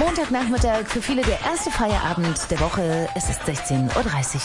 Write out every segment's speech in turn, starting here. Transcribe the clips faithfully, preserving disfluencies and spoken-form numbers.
Montagnachmittag, für viele der erste Feierabend der Woche. Es ist sechzehn Uhr dreißig.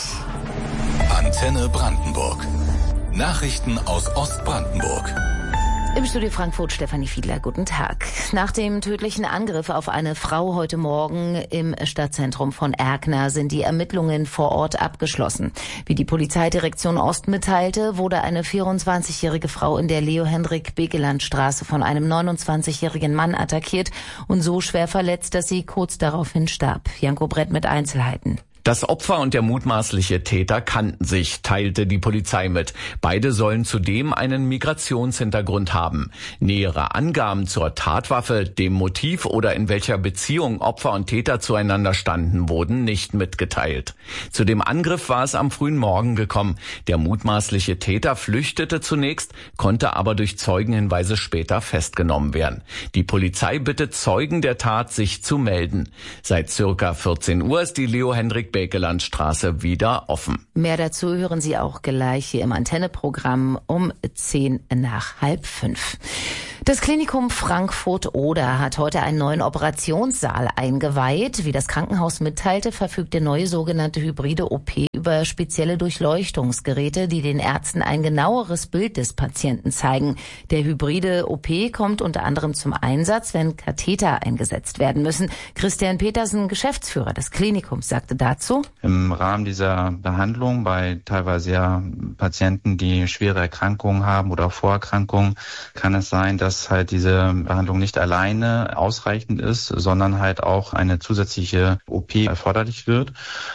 Antenne Brandenburg. Nachrichten aus Ostbrandenburg. Im Studio Frankfurt Stefanie Fiedler, guten Tag. Nach dem tödlichen Angriff auf eine Frau heute Morgen im Stadtzentrum von Erkner sind die Ermittlungen vor Ort abgeschlossen. Wie die Polizeidirektion Ost mitteilte, wurde eine vierundzwanzigjährige Frau in der Leo-Hendrik-Begeland-Straße von einem neunundzwanzigjährigen Mann attackiert und so schwer verletzt, dass sie kurz daraufhin starb. Janko Brett mit Einzelheiten. Das Opfer und der mutmaßliche Täter kannten sich, teilte die Polizei mit. Beide sollen zudem einen Migrationshintergrund haben. Nähere Angaben zur Tatwaffe, dem Motiv oder in welcher Beziehung Opfer und Täter zueinander standen, wurden nicht mitgeteilt. Zu dem Angriff war es am frühen Morgen gekommen. Der mutmaßliche Täter flüchtete zunächst, konnte aber durch Zeugenhinweise später festgenommen werden. Die Polizei bittet Zeugen der Tat, sich zu melden. Seit circa vierzehn Uhr ist die Leo-Hendrik-Begeland-Straße wieder offen. Mehr dazu hören Sie auch gleich hier im Antenneprogramm um zehn nach halb fünf. Das Klinikum Frankfurt-Oder hat heute einen neuen Operationssaal eingeweiht. Wie das Krankenhaus mitteilte, verfügt der neue sogenannte hybride O P über spezielle Durchleuchtungsgeräte, die den Ärzten ein genaueres Bild des Patienten zeigen. Der hybride O P kommt unter anderem zum Einsatz, wenn Katheter eingesetzt werden müssen. Christian Petersen, Geschäftsführer des Klinikums, sagte dazu: Im Rahmen dieser Behandlung bei teilweise ja Patienten, die schwere Erkrankungen haben oder Vorerkrankungen, kann es sein, dass halt diese Behandlung nicht alleine ausreichend ist, sondern halt auch eine zusätzliche O P erforderlich wird.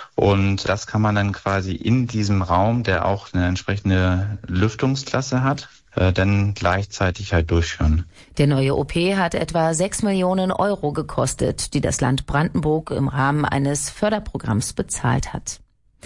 Und das kann man dann quasi in diesem Raum, der auch eine entsprechende Lüftungsklasse hat, äh, dann gleichzeitig halt durchführen. Der neue O P hat etwa sechs Millionen Euro gekostet, die das Land Brandenburg im Rahmen eines Förderprogramms bezahlt hat.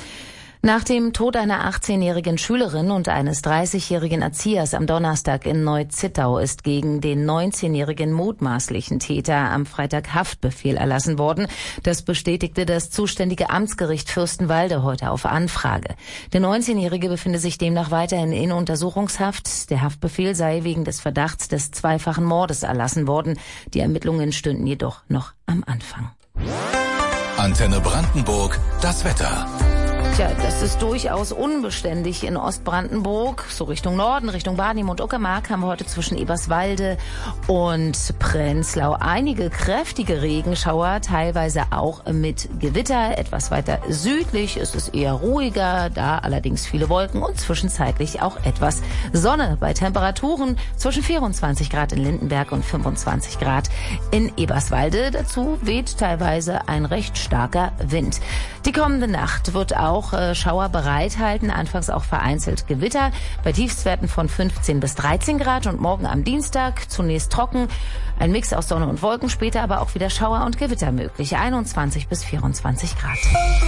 Nach dem Tod einer achtzehnjährigen Schülerin und eines dreißigjährigen Erziehers am Donnerstag in Neu-Zittau ist gegen den neunzehnjährigen mutmaßlichen Täter am Freitag Haftbefehl erlassen worden. Das bestätigte das zuständige Amtsgericht Fürstenwalde heute auf Anfrage. Der neunzehnjährige befinde sich demnach weiterhin in Untersuchungshaft. Der Haftbefehl sei wegen des Verdachts des zweifachen Mordes erlassen worden. Die Ermittlungen stünden jedoch noch am Anfang. Antenne Brandenburg, das Wetter. Tja, das ist durchaus unbeständig in Ostbrandenburg. So Richtung Norden, Richtung Barnim und Uckermark haben wir heute zwischen Eberswalde und Prenzlau einige kräftige Regenschauer, teilweise auch mit Gewitter. Etwas weiter südlich ist es eher ruhiger, da allerdings viele Wolken und zwischenzeitlich auch etwas Sonne bei Temperaturen zwischen vierundzwanzig Grad in Lindenberg und fünfundzwanzig Grad in Eberswalde. Dazu weht teilweise ein recht starker Wind. Die kommende Nacht wird auch äh, Schauer bereithalten, anfangs auch vereinzelt Gewitter bei Tiefstwerten von fünfzehn bis dreizehn Grad und morgen am Dienstag zunächst trocken, ein Mix aus Sonne und Wolken, später aber auch wieder Schauer und Gewitter möglich, einundzwanzig bis vierundzwanzig Grad.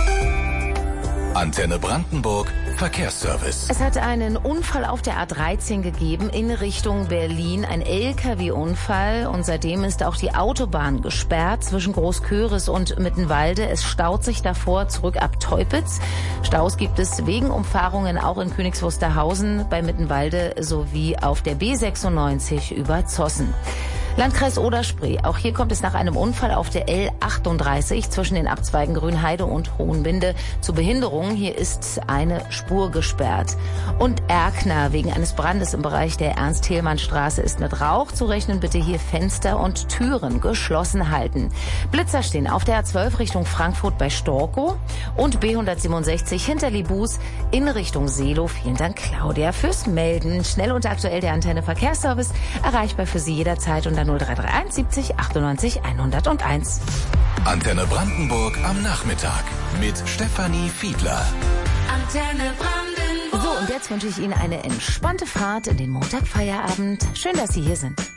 Antenne Brandenburg, Verkehrsservice. Es hat einen Unfall auf der A dreizehn gegeben in Richtung Berlin, ein L K W-Unfall, und seitdem ist auch die Autobahn gesperrt zwischen Großköris und Mittenwalde. Es staut sich davor zurück ab Teupitz. Staus gibt es wegen Umfahrungen auch in Königs Wusterhausen bei Mittenwalde sowie auf der B sechsundneunzig über Zossen. Landkreis Oder-Spree. Auch hier kommt es nach einem Unfall auf der L achtunddreißig zwischen den Abzweigen Grünheide und Hohenwinde zu Behinderungen. Hier ist eine Spur gesperrt. Und Erkner. Wegen eines Brandes im Bereich der Ernst-Thälmann-Straße ist mit Rauch zu rechnen. Bitte hier Fenster und Türen geschlossen halten. Blitzer stehen auf der A zwölf Richtung Frankfurt bei Storkow und B hundertsiebenundsechzig hinter Libus in Richtung Seelow. Vielen Dank, Claudia, fürs Melden. Schnell und aktuell der Antenne Verkehrsservice. Erreichbar für Sie jederzeit unter null drei drei eins siebzig achtundneunzig hunderteins. Antenne Brandenburg am Nachmittag mit Stefanie Fiedler. Antenne Brandenburg. So, und jetzt wünsche ich Ihnen eine entspannte Fahrt in den Montagfeierabend. Schön, dass Sie hier sind.